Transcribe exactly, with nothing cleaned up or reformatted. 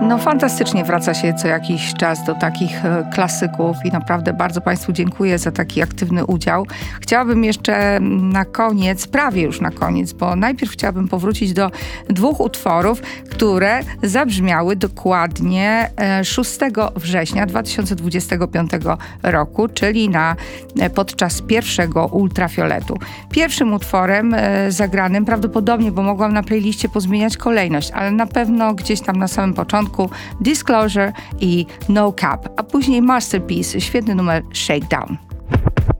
No fantastycznie wraca się co jakiś czas do takich e, klasyków i naprawdę bardzo Państwu dziękuję za taki aktywny udział. Chciałabym jeszcze na koniec, prawie już na koniec, bo najpierw chciałabym powrócić do dwóch utworów, które zabrzmiały dokładnie e, szóstego września dwa tysiące dwudziestego piątego roku, czyli na, e, podczas pierwszego ultrafioletu. Pierwszym utworem e, zagranym prawdopodobnie, bo mogłam na playliście pozmieniać kolejność, ale na pewno gdzieś tam na samym początku Disclosure i No Cap, a później Masterpiece, świetny numer Shakedown.